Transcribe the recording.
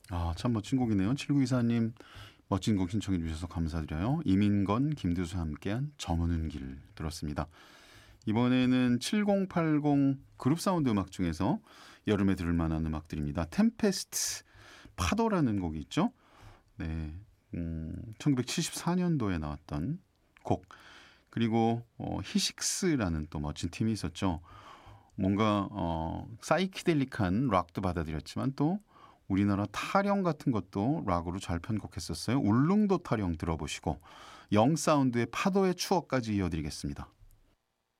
아, 참 멋진 곡이네요. 7924님 멋진 곡 신청해 주셔서 감사드려요. 이민건, 김두수 함께한 저무는 길 들었습니다. 이번에는 7080 그룹 사운드 음악 중에서 여름에 들을 만한 음악들입니다. 템페스트 파도라는 곡이 있죠. 네, 1974년도에 나왔던 곡. 그리고 히식스라는 또 멋진 팀이 있었죠. 뭔가 사이키델릭한 락도 받아들였지만 또 우리나라 타령 같은 것도 락으로 잘 편곡했었어요. 울릉도 타령 들어보시고 영사운드의 파도의 추억까지 이어드리겠습니다.